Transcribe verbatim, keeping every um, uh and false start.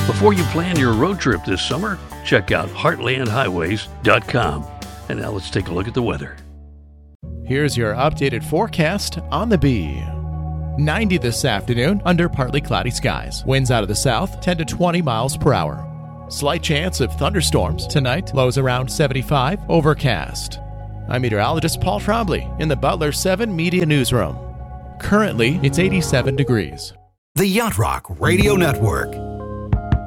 Before you plan your road trip this summer, check out heartland highways dot com. And now let's take a look at the weather. Here's your updated forecast on the Bee. ninety this afternoon under partly cloudy skies. Winds out of the south, ten to twenty miles per hour. Slight chance of thunderstorms tonight. Lows around seventy-five, overcast. I'm meteorologist Paul Trombley in the Butler seven Media Newsroom. Currently, it's eighty-seven degrees. The Yacht Rock Radio Network.